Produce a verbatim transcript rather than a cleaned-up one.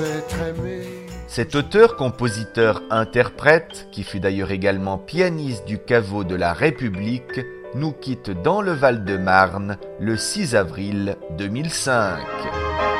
Cet auteur, compositeur, interprète, qui fut d'ailleurs également pianiste du caveau de la République, nous quitte dans le Val-de-Marne le six avril deux mille cinq.